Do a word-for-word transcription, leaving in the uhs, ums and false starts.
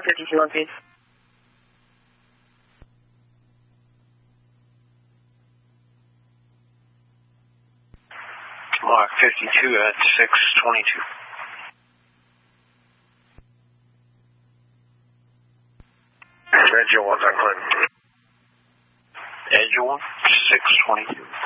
Mark fifty-two on feed. Mark fifty-two at six twenty-two. Edge one on Clinton. Edge one, six twenty-two.